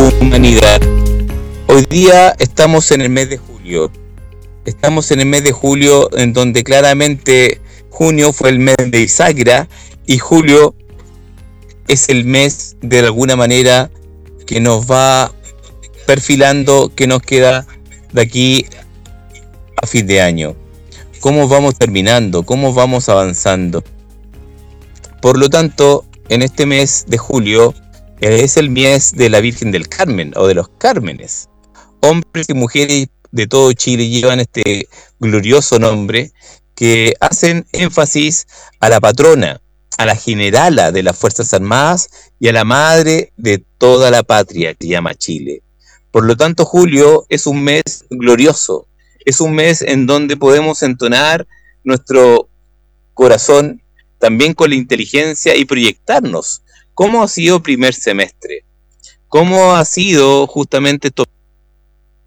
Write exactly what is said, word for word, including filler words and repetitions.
humanidad. Hoy día estamos en el mes de julio. Estamos en el mes de julio en donde claramente junio fue el mes de bisagra y julio es el mes de alguna manera que nos va perfilando que nos queda de aquí a fin de año. ¿Cómo vamos terminando? ¿Cómo vamos avanzando? Por lo tanto, en este mes de julio es el mes de la Virgen del Carmen o de los Cármenes. Hombres y mujeres de todo Chile llevan este glorioso nombre que hacen énfasis a la patrona, a la generala de las Fuerzas Armadas y a la madre de toda la patria que llama Chile. Por lo tanto, julio es un mes glorioso, es un mes en donde podemos entonar nuestro corazón también con la inteligencia y proyectarnos. ¿Cómo ha sido el primer semestre? ¿Cómo ha sido justamente estos